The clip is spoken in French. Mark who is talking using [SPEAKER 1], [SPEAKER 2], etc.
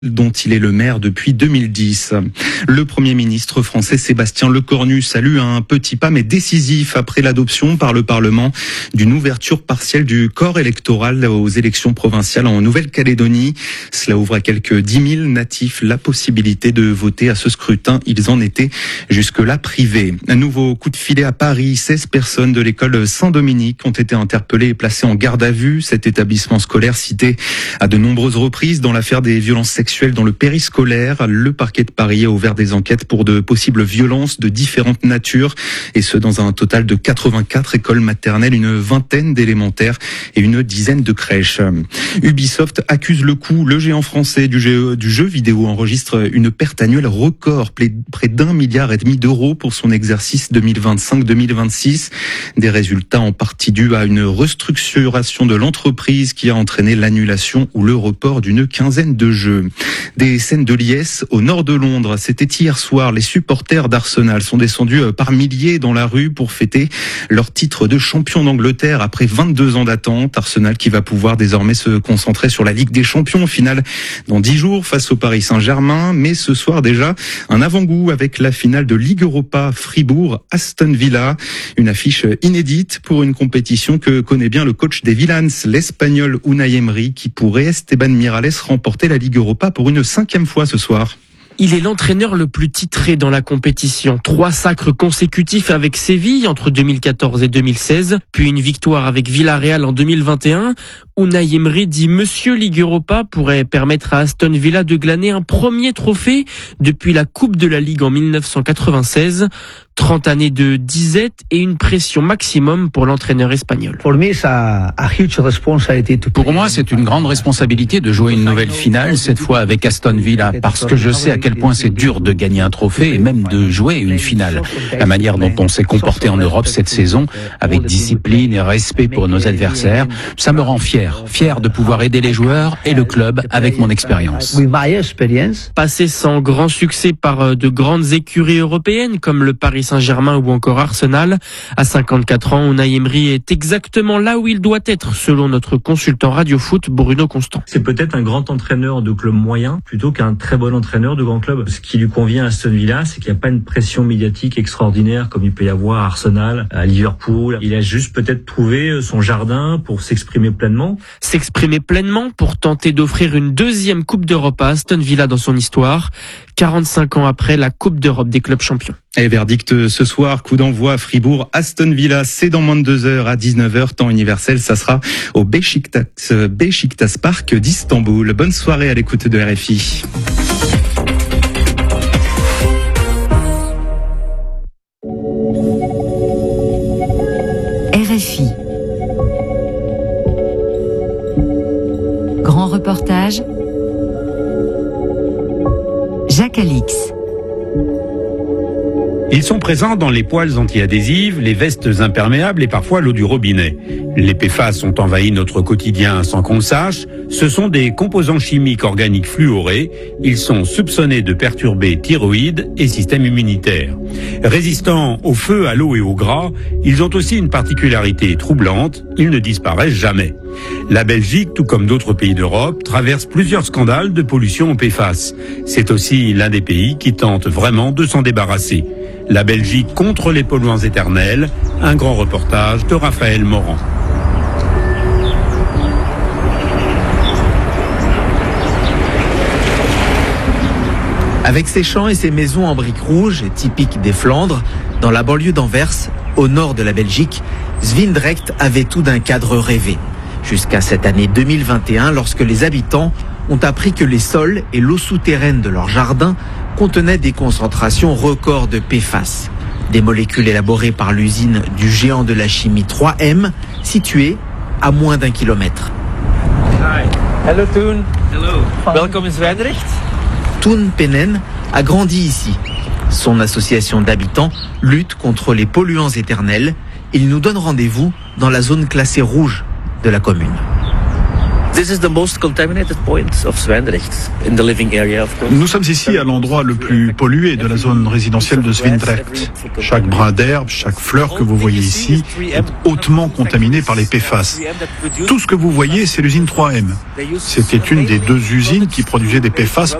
[SPEAKER 1] dont il est le maire depuis 2010. Le Premier ministre français Sébastien Lecornu salue un petit pas mais décisif après l'adoption par le Parlement d'une ouverture partielle du corps électoral aux élections provinciales en Nouvelle-Calédonie. Cela ouvre à quelques 10 000 natifs la possibilité de voter à ce scrutin. Ils en étaient jusque-là privés. Un nouveau coup de filet à Paris. 16 personnes de l'école Saint-Dominique ont été interpellées et placées en garde à vue. Cet établissement scolaire cité à de nombreuses reprises dans l'affaire des violences sexuelles dans le périscolaire. Le parquet de Paris a ouvert des enquêtes pour de possibles violences de différentes natures, et ce dans un total de 84 écoles maternelles, une vingtaine d'élémentaires et une dizaine de crèches. Ubisoft accuse le coup. Le géant français du jeu vidéo enregistre une perte annuelle record, près d'1,5 milliard d'euros pour son exercice 2025-2026. Des résultats en partie dus à une restructuration de l'entreprise qui a entraîné l'annulation ou le report d'une quinzaine de jeux. Des scènes de liesse au nord de Londres. C'était hier soir. Les supporters d'Arsenal sont descendus par milliers dans la rue pour fêter leur titre de champion d'Angleterre après 22 ans d'attente. Arsenal qui va pouvoir désormais se concentrer sur la Ligue des Champions, finale dans 10 jours face au Paris Saint-Germain. Mais ce soir déjà, un avant-goût avec la finale de Ligue Europa Fribourg-Aston Villa. Une affiche inédite pour une compétition que connaît bien le coach des Villans, l'Espagnol Unai Emery, qui pourrait Esteban Miralles remporter la Ligue Europa pour une 5e fois ce soir.
[SPEAKER 2] Il est l'entraîneur le plus titré dans la compétition. 3 sacres consécutifs avec Séville entre 2014 et 2016, puis une victoire avec Villarreal en 2021. Unai Emery dit Monsieur Ligue Europa pourrait permettre à Aston Villa de glaner un premier trophée depuis la Coupe de la Ligue en 1996. 30 années de disette et une pression maximum pour l'entraîneur espagnol.
[SPEAKER 3] Pour moi, c'est une grande responsabilité de jouer une nouvelle finale, cette fois avec Aston Villa, parce que je sais à quel point c'est dur de gagner un trophée et même de jouer une finale. La manière dont on s'est comporté en Europe cette saison, avec discipline et respect pour nos adversaires, ça me rend fier de pouvoir aider les joueurs et le club avec mon expérience.
[SPEAKER 2] Passé sans grand succès par de grandes écuries européennes comme le Paris Saint-Germain ou encore Arsenal, à 54 ans, Unai Emery est exactement là où il doit être, selon notre consultant Radio Foot Bruno Constant.
[SPEAKER 4] C'est peut-être un grand entraîneur de club moyen plutôt qu'un très bon entraîneur de grand club. Ce qui lui convient à Aston Villa, c'est qu'il n'y a pas une pression médiatique extraordinaire comme il peut y avoir à Arsenal, à Liverpool. Il a juste peut-être trouvé son jardin pour s'exprimer pleinement.
[SPEAKER 2] S'exprimer pleinement pour tenter d'offrir une 2e Coupe d'Europe à Aston Villa dans son histoire, 45 ans après la Coupe d'Europe des clubs champions.
[SPEAKER 1] Et verdict ce soir, coup d'envoi à Fribourg, Aston Villa, c'est dans moins de 2 heures à 19h, temps universel, ça sera au Beşiktaş Park d'Istanbul. Bonne soirée à l'écoute de RFI.
[SPEAKER 5] RFI. Grand reportage. Jacques Alix.
[SPEAKER 6] Ils sont présents dans les poêles anti-adhésives, les vestes imperméables et parfois l'eau du robinet. Les PFAS ont envahi notre quotidien sans qu'on le sache. Ce sont des composants chimiques organiques fluorés. Ils sont soupçonnés de perturber thyroïde et système immunitaire. Résistants au feu, à l'eau et au gras, ils ont aussi une particularité troublante, ils ne disparaissent jamais. La Belgique, tout comme d'autres pays d'Europe, traverse plusieurs scandales de pollution aux PFAS. C'est aussi l'un des pays qui tente vraiment de s'en débarrasser. La Belgique contre les polluants éternels, un grand reportage de Raphaël Morand.
[SPEAKER 7] Avec ses champs et ses maisons en briques rouges, typiques des Flandres, dans la banlieue d'Anvers, au nord de la Belgique, Zwijndrecht avait tout d'un cadre rêvé. Jusqu'à cette année 2021, lorsque les habitants ont appris que les sols et l'eau souterraine de leur jardin contenaient des concentrations records de PFAS, des molécules élaborées par l'usine du géant de la chimie 3M, située à moins d'1 kilomètre.
[SPEAKER 8] Hi. Hello Toon. Hello. Welcome in Zwijndrecht.
[SPEAKER 7] Toon Penen a grandi ici. Son association d'habitants lutte contre les polluants éternels. Il nous donne rendez-vous dans la zone classée rouge de la commune.
[SPEAKER 9] Nous sommes ici à l'endroit le plus pollué de la zone résidentielle de Zwijndrecht. Chaque brin d'herbe, chaque fleur que vous voyez ici est hautement contaminé par les PFAS. Tout ce que vous voyez, c'est l'usine 3M. C'était une des 2 usines qui produisaient des PFAS